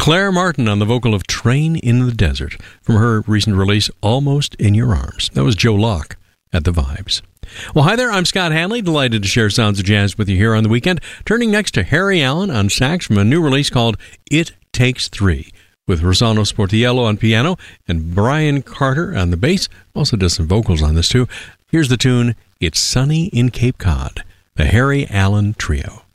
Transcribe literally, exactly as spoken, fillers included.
Claire Martin on the vocal of Train in the Desert from her recent release, Almost in Your Arms. That was Joe Locke at The Vibes. Well, hi there, I'm Scott Hanley, delighted to share sounds of jazz with you here on the weekend. Turning next to Harry Allen on sax from a new release called It Takes Three, with Rossano Sportiello on piano and Brian Carter on the bass. Also does some vocals on this too. Here's the tune, It's Sunny in Cape Cod, the Harry Allen Trio.